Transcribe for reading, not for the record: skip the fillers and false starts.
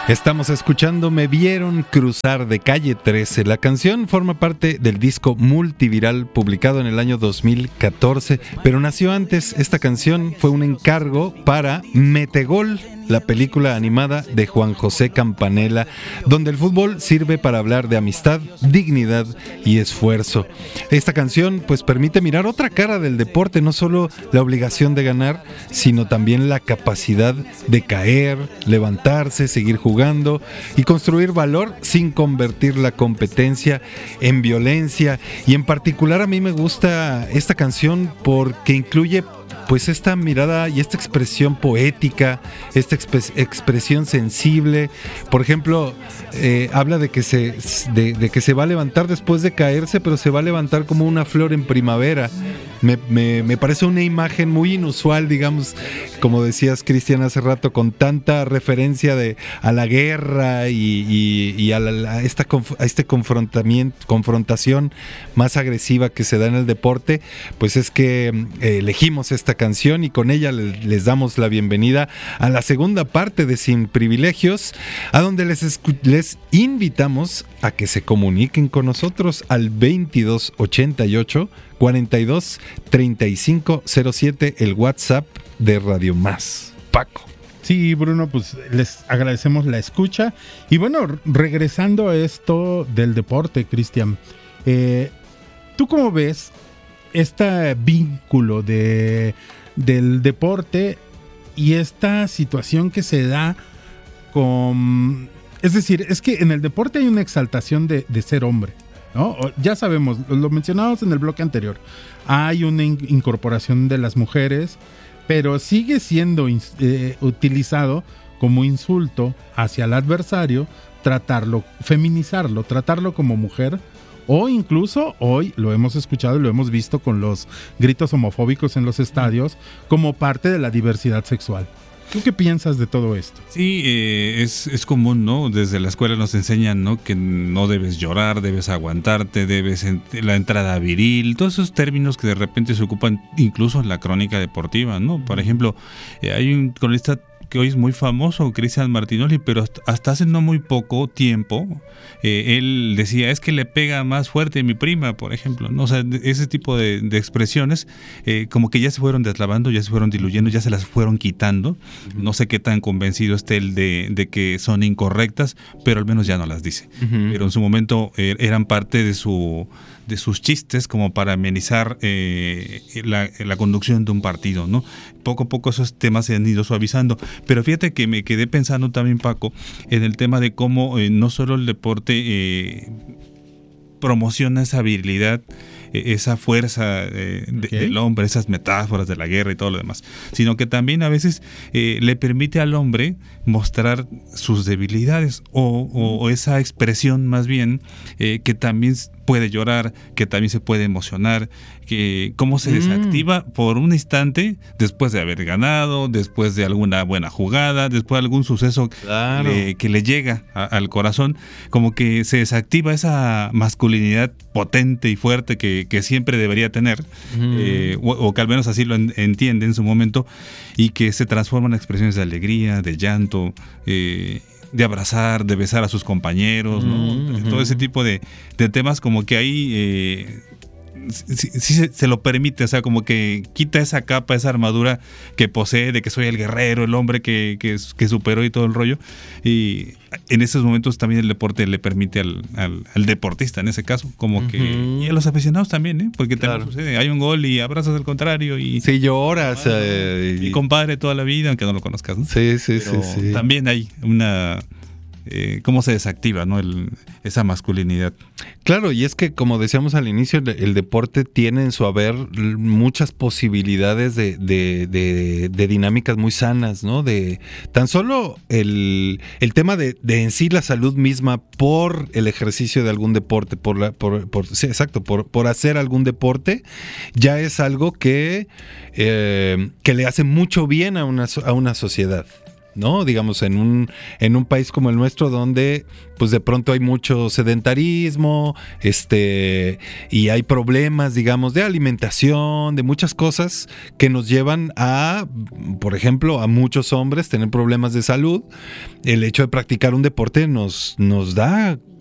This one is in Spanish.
Estamos escuchando Me Vieron Cruzar de Calle 13. La canción forma parte del disco Multiviral publicado en el año 2014, pero nació antes. Esta canción fue un encargo para Metegol, la película animada de Juan José Campanella, donde el fútbol sirve para hablar de amistad, dignidad y esfuerzo. Esta canción pues permite mirar otra cara del deporte, no solo la obligación de ganar, sino también la capacidad de caer, levantarse, seguir jugando y construir valor sin convertir la competencia en violencia. Y en particular a mí me gusta esta canción porque incluye pues esta mirada y esta expresión poética, esta expresión sensible. Por ejemplo, habla de que se va a levantar después de caerse, pero se va a levantar como una flor en primavera. Me parece una imagen muy inusual, digamos, como decías, Cristian, hace rato, con tanta referencia a la guerra y a esta confrontación más agresiva que se da en el deporte. Pues es que elegimos esta canción y con ella les damos la bienvenida a la segunda parte de Sin Privilegios, a donde les invitamos a que se comuniquen con nosotros al 2288 42 35 07, el WhatsApp de Radio Más. Paco. Sí, Bruno, pues les agradecemos la escucha. Y bueno, regresando a esto del deporte, Cristian, ¿tú cómo ves este vínculo del deporte y esta situación que se da con... Es decir, es que en el deporte hay una exaltación de ser hombre, ¿no? Ya sabemos, lo mencionábamos en el bloque anterior, hay una incorporación de las mujeres, pero sigue siendo utilizado como insulto hacia el adversario, tratarlo, feminizarlo, tratarlo como mujer, o incluso hoy lo hemos escuchado y lo hemos visto con los gritos homofóbicos en los estadios como parte de la diversidad sexual. ¿Tú qué piensas de todo esto? Sí, es común, ¿no? Desde la escuela nos enseñan, ¿no? Que no debes llorar, debes aguantarte, la entrada viril, todos esos términos que de repente se ocupan incluso en la crónica deportiva, ¿no? Por ejemplo, hay un cronista que hoy es muy famoso, Cristian Martinoli, pero hasta hace no muy poco tiempo, él decía, es que le pega más fuerte a mi prima, por ejemplo, ¿no? O sea, ese tipo de expresiones como que ya se fueron deslavando, ya se fueron diluyendo, ya se las fueron quitando. No sé qué tan convencido esté él de que son incorrectas, pero al menos ya no las dice. Pero en su momento eran parte de sus chistes como para amenizar la conducción de un partido, ¿no? Poco a poco esos temas se han ido suavizando, pero fíjate que me quedé pensando también, Paco, en el tema de cómo no solo el deporte promociona esa virilidad, esa fuerza del hombre, esas metáforas de la guerra y todo lo demás, sino que también a veces le permite al hombre mostrar sus debilidades o esa expresión más bien que también puede llorar, que también se puede emocionar, que cómo se desactiva por un instante después de haber ganado, después de alguna buena jugada, después de algún suceso que le llega al corazón, como que se desactiva esa masculinidad potente y fuerte que siempre debería tener, o que al menos así lo entiende en su momento, y que se transforma en expresiones de alegría, de llanto, de abrazar, de besar a sus compañeros, ¿no? Todo ese tipo de temas como que ahí sí se lo permite, o sea, como que quita esa capa, esa armadura que posee de que soy el guerrero, el hombre que superó y todo el rollo. Y en esos momentos también el deporte le permite al deportista, en ese caso, como que... Y a los aficionados también, porque también sucede, hay un gol y abrazas al contrario y... Sí, lloras. Y compadre toda la vida, aunque no lo conozcas, ¿no? Sí. También hay una... cómo se desactiva, ¿no? Esa masculinidad. Claro, y es que como decíamos al inicio, el deporte tiene en su haber muchas posibilidades de dinámicas muy sanas, ¿no? De tan solo el tema de en sí la salud misma por el ejercicio de algún deporte, por hacer algún deporte, ya es algo que le hace mucho bien a una sociedad. ¿no? Digamos, en un país como el nuestro, donde pues de pronto hay mucho sedentarismo, y hay problemas, digamos, de alimentación, de muchas cosas que nos llevan a, por ejemplo, a muchos hombres tener problemas de salud. El hecho de practicar un deporte nos da